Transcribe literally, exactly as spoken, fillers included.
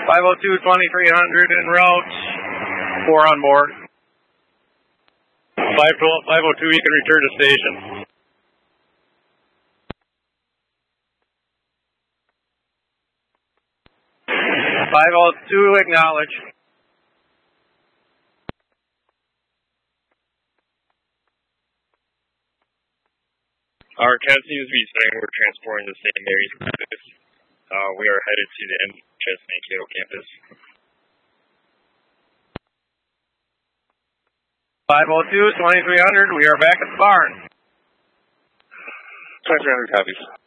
five oh two, twenty-three hundred en route. Four on board. five oh two, you can return to station. five oh two, acknowledge. Our cab seems to be saying we're transporting to Saint Mary's campus. Uh, we are headed to the M H S Mankato campus. five oh two, twenty-three hundred, we are back at the barn. twenty-three hundred copies.